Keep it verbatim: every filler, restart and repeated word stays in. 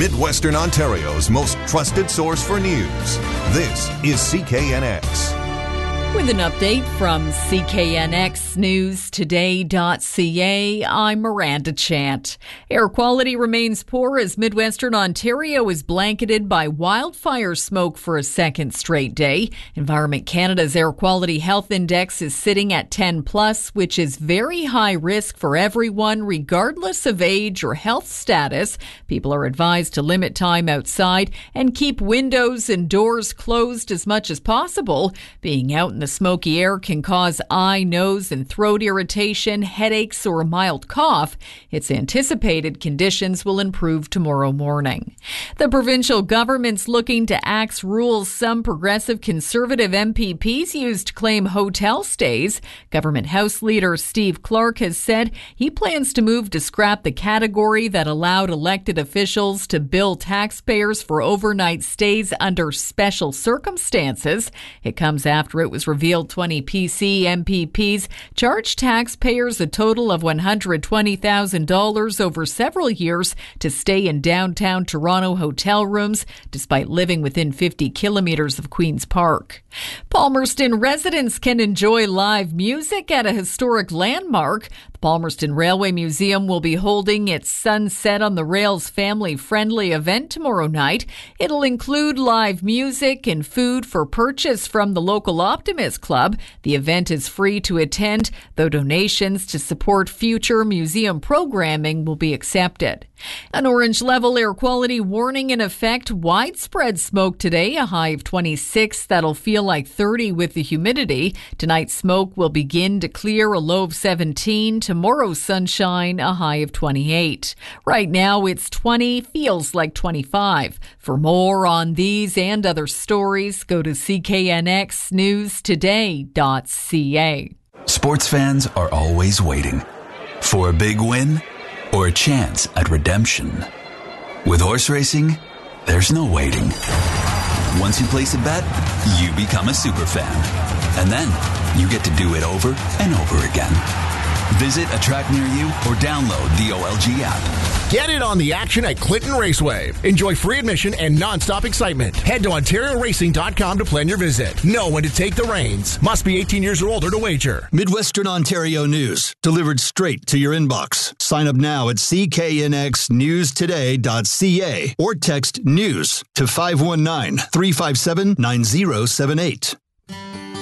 Midwestern Ontario's most trusted source for news. This is C K N X. With an update from C K N X News Today dot C A, I'm Miranda Chant. Air quality remains poor as Midwestern Ontario is blanketed by wildfire smoke for a second straight day. Environment Canada's Air Quality Health Index is sitting at ten plus, which is very high risk for everyone, regardless of age or health status. People are advised to limit time outside and keep windows and doors closed as much as possible. Being out in the smoky air can cause eye, nose, and throat irritation, headaches, or a mild cough. It's anticipated conditions will improve tomorrow morning. The provincial government's looking to axe rules some progressive Conservative M P Ps used to claim hotel stays. Government House Leader Steve Clark has said he plans to move to scrap the category that allowed elected officials to bill taxpayers for overnight stays under special circumstances. It comes after it was revealed twenty P C M P Ps charged taxpayers a total of one hundred twenty thousand dollars over several years to stay in downtown Toronto hotel rooms, despite living within fifty kilometres of Queen's Park. Palmerston residents can enjoy live music at a historic landmark. The Palmerston Railway Museum will be holding its Sunset on the Rails family-friendly event tomorrow night. It'll include live music and food for purchase from the local Optimist Club. The event is free to attend, though donations to support future museum programming will be accepted. An orange level air quality warning in effect. Widespread smoke today, a high of twenty-six. That'll feel like thirty with the humidity. Tonight, smoke will begin to clear, a low of seventeen. Tomorrow, sunshine, a high of twenty-eight. Right now, it's twenty, feels like twenty-five. For more on these and other stories, go to C K N X News Today dot C A. Sports fans are always waiting for a big win or a chance at redemption. With horse racing, there's no waiting. Once you place a bet, you become a super fan. And then you get to do it over and over again. Visit a track near you or download the O L G app. Get in on the action at Clinton Raceway. Enjoy free admission and non-stop excitement. Head to Ontario Racing dot com to plan your visit. Know when to take the reins. Must be eighteen years or older to wager. Midwestern Ontario news, delivered straight to your inbox. Sign up now at C K N X News Today dot C A or text NEWS to five one nine, three five seven, nine zero seven eight.